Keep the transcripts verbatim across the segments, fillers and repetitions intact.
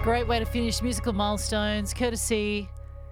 Great way to finish musical milestones, courtesy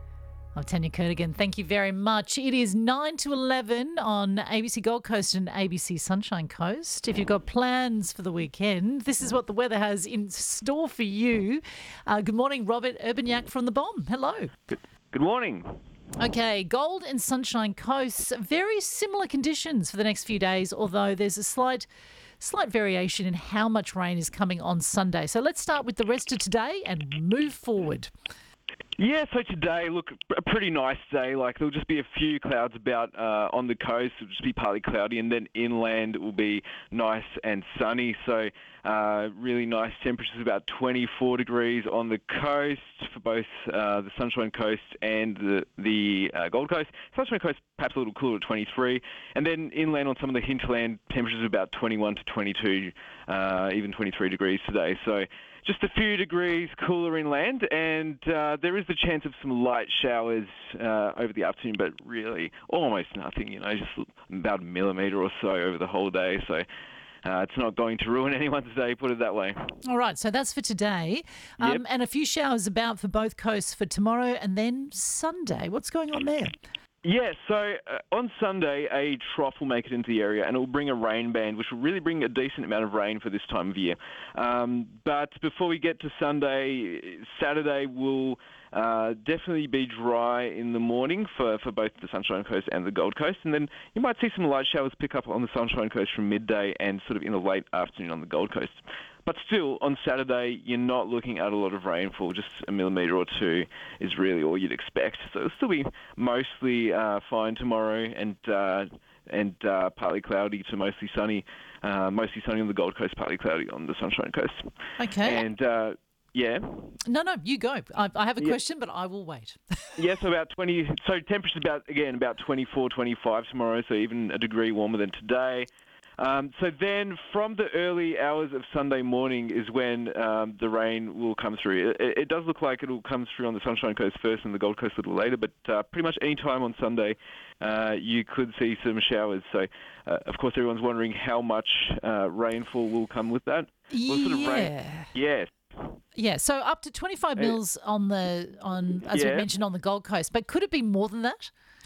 of Tanya Kernigan. Thank you very much. It is nine to eleven on A B C Gold Coast and A B C Sunshine Coast. If you've got plans for the weekend, this is what the weather has in store for you. Uh, good morning, Robert Urbaniak from The Bomb. Hello. Good, good morning. Okay, Gold and Sunshine Coast, very similar conditions for the next few days, although there's a slight slight variation in how much rain is coming on Sunday. So let's start with the rest of today and move forward. Yeah, so today, look, a pretty nice day. Like, there'll just be a few clouds about uh, on the coast. It'll just be partly cloudy, and then inland it will be nice and sunny. So uh, really nice temperatures, about twenty-four degrees on the coast for both uh, the Sunshine Coast and the, the uh, Gold Coast. Sunshine Coast perhaps a little cooler at twenty-three. And then inland on some of the hinterland, temperatures about twenty-one to twenty-two, uh, even twenty-three degrees today. So just a few degrees cooler inland, and uh, there is the chance of some light showers uh, over the afternoon, but really almost nothing, you know, just about a millimetre or so over the whole day. So uh, it's not going to ruin anyone's day, put it that way. All right, so that's for today. Um, Yep. And a few showers about for both coasts for tomorrow and then Sunday. What's going on there? Yeah, so uh, on Sunday, a trough will make it into the area, and it will bring a rain band, which will really bring a decent amount of rain for this time of year. Um, but before we get to Sunday, Saturday will uh, definitely be dry in the morning for, for both the Sunshine Coast and the Gold Coast, and then you might see some light showers pick up on the Sunshine Coast from midday and sort of in the late afternoon on the Gold Coast. But still, on Saturday, you're not looking at a lot of rainfall. Just a millimetre or two is really all you'd expect. So it'll still be mostly uh, fine tomorrow, and uh, and uh, partly cloudy to mostly sunny. Uh, mostly sunny on the Gold Coast, partly cloudy on the Sunshine Coast. Okay. And uh, yeah, No, no, you go. I, I have a Yeah. question, but I will wait. yeah. So about twenty. So temperatures about again about twenty-four, twenty-five tomorrow. So even a degree warmer than today. Um, so then from the early hours of Sunday morning is when um, the rain will come through. It, it does look like it will come through on the Sunshine Coast first and the Gold Coast a little later, but uh, pretty much any time on Sunday uh, you could see some showers. So, uh, of course, everyone's wondering how much uh, rainfall will come with that. What sort of rain? Yeah. Yes. Yeah, so up to twenty-five mils on the, on as we Yeah. mentioned, on the Gold Coast. But could it be more than that?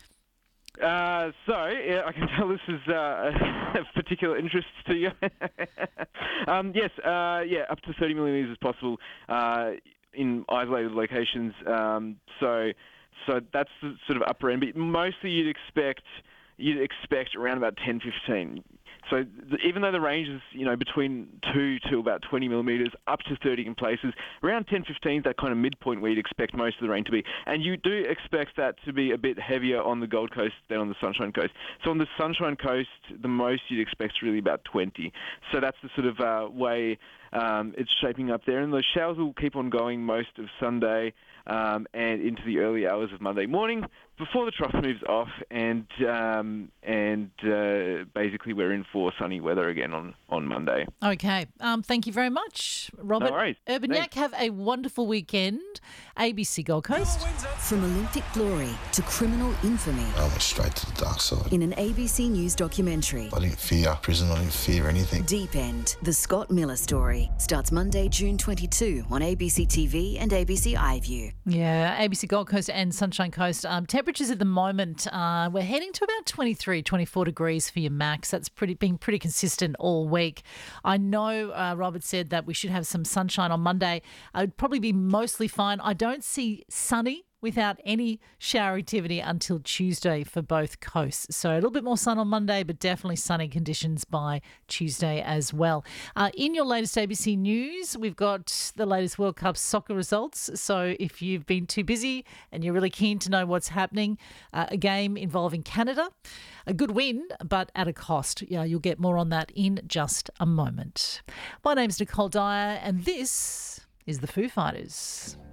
Uh, so, yeah, I can tell this is uh, of particular interest to you. um, yes, uh, yeah, up to thirty millimetres is possible uh, in isolated locations. Um, so, so that's the sort of upper end. But mostly, you'd expect you'd expect around about ten, fifteen. So the, even though the range is, you know, between two to about twenty millimetres, up to thirty in places, around ten, fifteen is that kind of midpoint where you'd expect most of the rain to be. And you do expect that to be a bit heavier on the Gold Coast than on the Sunshine Coast. So on the Sunshine Coast, the most you'd expect is really about twenty. So that's the sort of uh, way um, it's shaping up there. And those showers will keep on going most of Sunday um, and into the early hours of Monday morning before the trough moves off, and um, and uh, basically we're in for sunny weather again on, on Monday. Okay. Um, thank you very much, Robert. No worries. Urbaniak, Thanks. have a wonderful weekend. A B C Gold Coast. From Olympic glory to criminal infamy I went straight to the dark side. in an A B C News documentary. I didn't fear prison, I didn't fear anything. Deep End, the Scott Miller story, starts Monday, June twenty-second on A B C T V and A B C iView. Yeah, A B C Gold Coast and Sunshine Coast. Um, temperatures at the moment, uh, we're heading to about twenty-three, twenty-four degrees for your max. That's pretty been pretty consistent all week. I know uh, Robert said that we should have some sunshine on Monday. I would probably be mostly fine. I don't see sunny without any shower activity until Tuesday for both coasts. So a little bit more sun on Monday, but definitely sunny conditions by Tuesday as well. Uh, in your latest A B C News, we've got the latest World Cup soccer results. So if you've been too busy and you're really keen to know what's happening, uh, a game involving Canada, a good win, but at a cost. Yeah, you'll get more on that in just a moment. My name's Nicole Dyer, and this is the Foo Fighters.